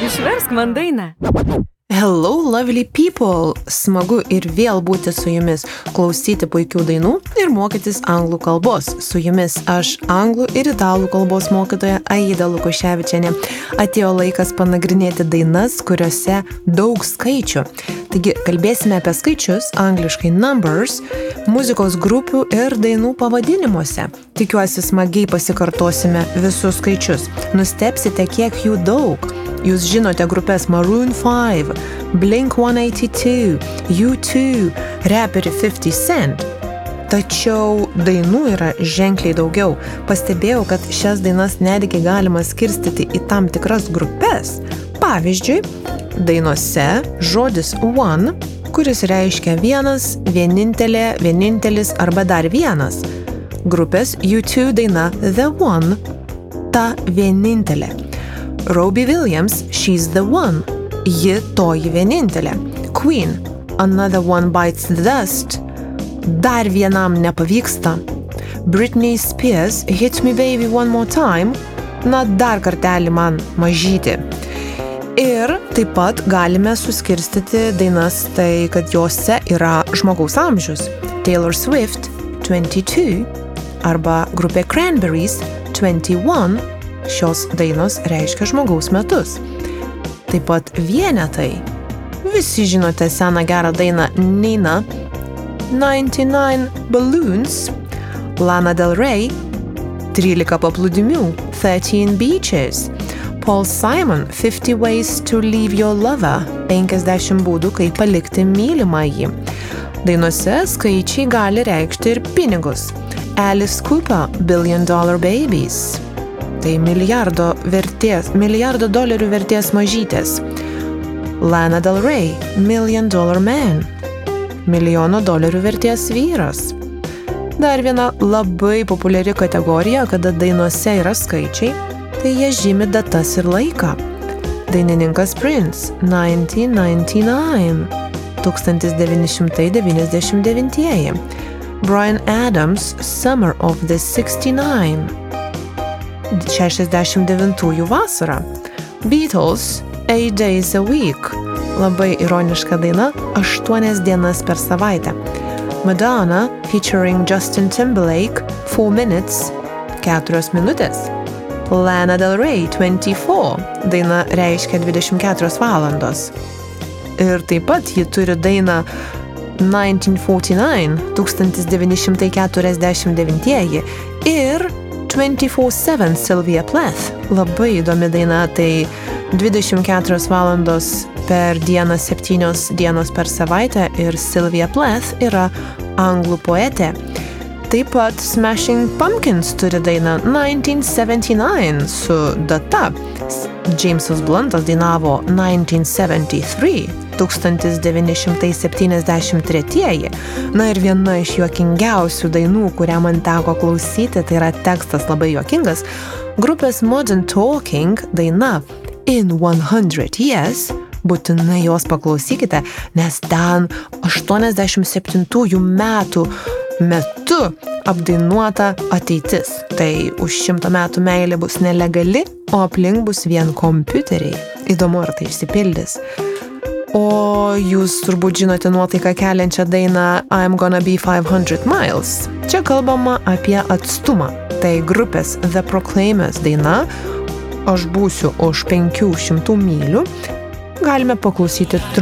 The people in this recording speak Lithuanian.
Išversk man dainą. Hello, lovely people! Smagu ir vėl būti su jumis, klausyti puikių dainų ir mokytis anglų kalbos. Su jumis aš, anglų ir italų kalbos mokytoja Aida Lukoševičienė. Atėjo laikas panagrinėti dainas, kuriuose daug skaičių. Taigi, kalbėsime apie skaičius, angliškai numbers, muzikos grupių ir dainų pavadinimuose. Tikiuosi, smagiai pasikartosime visus skaičius. Nustebsite, kiek jų daug. Jūs žinote grupės Maroon 5, Blink-182, U2, raperį 50 Cent. Tačiau dainų yra ženkliai daugiau. Pastebėjau, kad šias dainas netgi galima skirstyti į tam tikras grupės. Pavyzdžiui, dainose žodis one, kuris reiškia vienas, vienintelė, vienintelis arba dar vienas. Grupės U2 daina The One, ta vienintelė. Robbie Williams, She's the One, ji toji vienintelė. Queen, Another One Bites the Dust, dar vienam nepavyksta. Britney Spears, Hit Me Baby One More Time, na dar kartelį man mažyti. Ir taip pat galime suskirstyti dainas tai, kad jose yra žmogaus amžius. Taylor Swift, 22, arba grupė Cranberries, 21, šios dainos reiškia žmogaus metus. Taip pat vienetai. Visi žinote seną gerą dainą Nina, 99 Balloons, Lana Del Rey, 13 paplūdimių, 13 Beaches, Paul Simon, 50 Ways to Leave Your Lover, 50 būdų, kaip palikti mylimąjį. Dainose skaičiai gali reikšti ir pinigus. Alice Cooper, Billion Dollar Babies. Tai milijardo dolerių vertės mažytės. Lana Del Rey, Million Dollar Man, milijono dolerių vertės vyras. Dar viena labai populiari kategorija, kada dainose yra skaičiai, tai jie žymi datas ir laiką. Dainininkas Prince, 1999, 1999. Bryan Adams, Summer of the 69, 69 vasara. Beatles, 8 Days a Week, labai ironiška daina, 8 dienas per savaitę. Madonna, featuring Justin Timberlake, 4 Minutes, 4 minutės. Lana Del Rey, 24, daina reiškia 24 valandos. Ir taip pat ji turi dainą 1949, 1949 ir 24/7 Sylvia Plath. Labai įdomi daina, tai 24 valandos per dieną, 7 dienos per savaitę ir Sylvia Plath yra anglų poetė. Taip pat Smashing Pumpkins turi dainą 1979 su data. Jamesas Bluntas dainavo 1973, 1973. Na ir viena iš juokingiausių dainų, kurią man teko klausyti, tai yra tekstas labai juokingas. Grupės Modern Talking daina In 100 Years, būtinai jos paklausykite, nes ten 87 metų apdainuota ateitis. Tai už 100 metų meilė bus nelegali, o aplink bus vien kompiuteriai. Įdomu, ar tai išsipildys. O jūs turbūt žinote nuotaiką keliančią dainą I'm Gonna Be 500 Miles. Čia kalbama apie atstumą. Tai grupės The Proclaimers daina Aš būsiu už 500 mylių. Galime paklausyti